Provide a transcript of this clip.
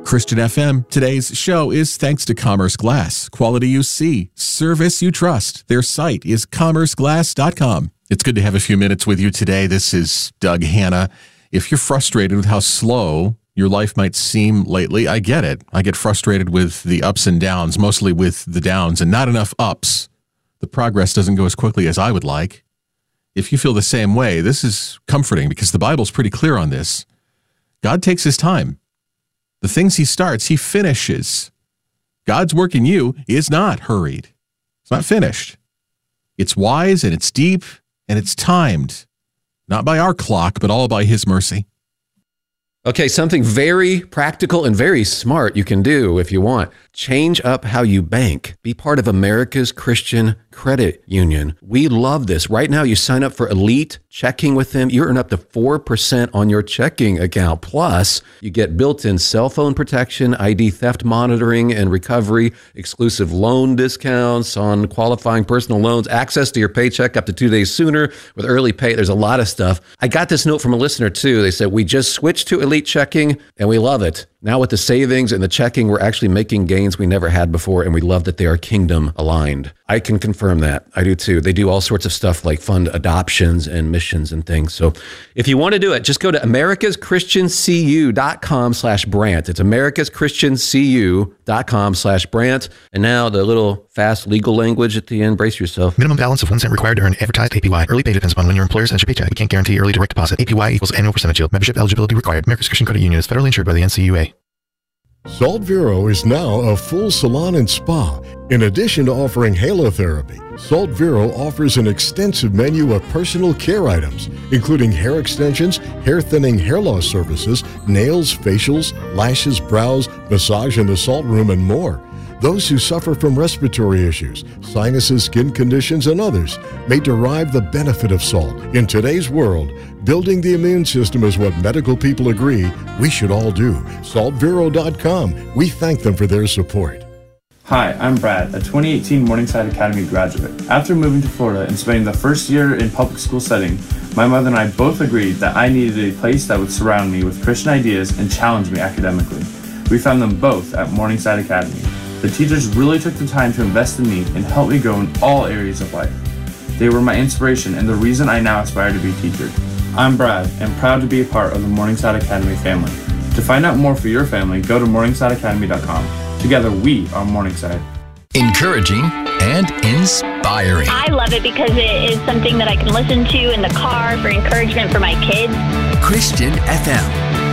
Christian FM. Today's show is thanks to Commerce Glass. Quality you see, service you trust. Their site is commerceglass.com. It's good to have a few minutes with you today. This is Doug Hanna. If you're frustrated with how slow your life might seem lately, I get it. I get frustrated with the ups and downs, mostly with the downs and not enough ups. The progress doesn't go as quickly as I would like. If you feel the same way, this is comforting because the Bible's pretty clear on this. God takes his time. The things he starts, he finishes. God's work in you is not hurried. It's not finished. It's wise and it's deep and it's timed. Not by our clock, but all by his mercy. Okay, something very practical and very smart you can do if you want. Change up how you bank. Be part of America's Christian Credit Union. We love this. Right now, you sign up for Elite Checking with them. You earn up to 4% on your checking account. Plus, you get built-in cell phone protection, ID theft monitoring and recovery, exclusive loan discounts on qualifying personal loans, access to your paycheck up to 2 days sooner with early pay. There's a lot of stuff. I got this note from a listener, too. They said, we just switched to Elite Checking, and we love it. Now with the savings and the checking, we're actually making gains we never had before, and we love that they are kingdom aligned. I can confirm that. I do too. They do all sorts of stuff like fund adoptions and missions and things. So if you want to do it, just go to americaschristiancu.com/Brant. It's americaschristiancu.com/Brant. And now the little fast legal language at the end. Brace yourself. Minimum balance of 1 cent required to earn advertised APY. Early pay depends upon when your employer sends your paycheck. We can't guarantee early direct deposit. APY equals annual percentage yield. Membership eligibility required. America's Christian Credit Union is federally insured by the NCUA. Salt Vero is now a full salon and spa. In addition to offering halotherapy, Salt Vero offers an extensive menu of personal care items, including hair extensions, hair thinning, hair loss services, nails, facials, lashes, brows, massage in the salt room, and more. Those who suffer from respiratory issues, sinuses, skin conditions, and others may derive the benefit of salt. In today's world, building the immune system is what medical people agree we should all do. SaltVero.com. We thank them for their support. Hi, I'm Brad, a 2018 Morningside Academy graduate. After moving to Florida and spending the first year in public school setting, my mother and I both agreed that I needed a place that would surround me with Christian ideas and challenge me academically. We found them both at Morningside Academy. The teachers really took the time to invest in me and help me grow in all areas of life. They were my inspiration and the reason I now aspire to be a teacher. I'm Brad and proud to be a part of the Morningside Academy family. To find out more for your family, go to morningsideacademy.com. Together, we are Morningside. Encouraging and inspiring. I love it because it is something that I can listen to in the car for encouragement for my kids. Christian FM.